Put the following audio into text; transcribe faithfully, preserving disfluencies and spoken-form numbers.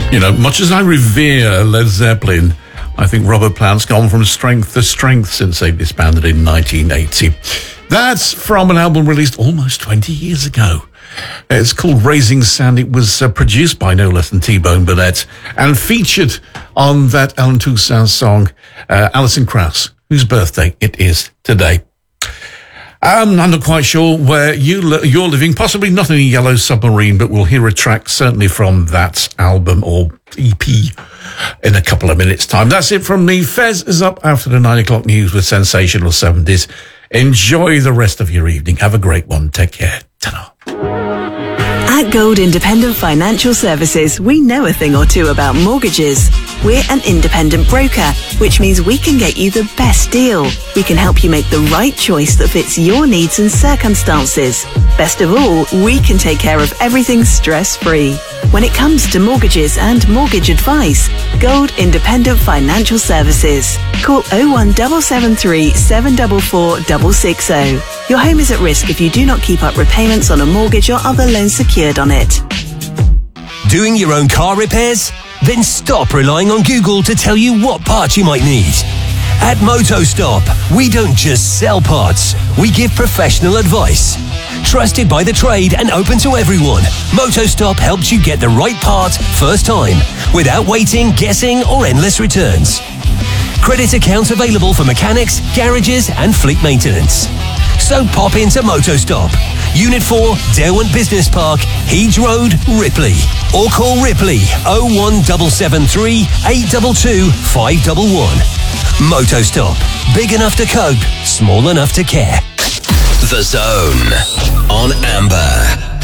You know, much as I revere Led Zeppelin, I think Robert Plant's gone from strength to strength since they disbanded in nineteen eighty. That's from an album released almost twenty years ago. It's called Raising Sand. It was uh, produced by no less than T-Bone Burnett and featured on that Alan Toussaint song, uh, Alison Krauss, whose birthday it is today. Um, I'm not quite sure where you li- you're living, possibly not in a Yellow Submarine, but we'll hear a track certainly from that album or E P in a couple of minutes' time. That's it from me. Fez is up after the nine o'clock news with Sensational seventies. Enjoy the rest of your evening. Have a great one. Take care. Ta-ra. At Gold Independent Financial Services, we know a thing or two about mortgages. We're an independent broker, which means we can get you the best deal. We can help you make the right choice that fits your needs and circumstances. Best of all, we can take care of everything stress-free. When it comes to mortgages and mortgage advice, Gold Independent Financial Services. Call oh one seven seven three, seven four four, six six zero. Your home is at risk if you do not keep up repayments on a mortgage or other loan secured on it. Doing your own car repairs? Then stop relying on Google to tell you what parts you might need. At MotoStop, we don't just sell parts, we give professional advice. Trusted by the trade and open to everyone, MotoStop helps you get the right part first time, without waiting, guessing, or endless returns. Credit accounts available for mechanics, garages, and fleet maintenance. So pop into MotoStop, Unit four, Derwent Business Park, Heege Road, Ripley. Or call Ripley oh one seven seven three, eight two two, five one one. MotoStop. Big enough to cope, small enough to care. The Zone on Amber.